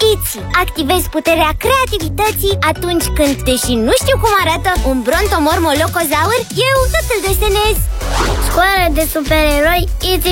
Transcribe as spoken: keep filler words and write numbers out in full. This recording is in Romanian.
intuiții. Activezi puterea creativității atunci când, deși nu știu cum arată un brontomormolocozaur, eu tot îl desenez. Școala de supereroi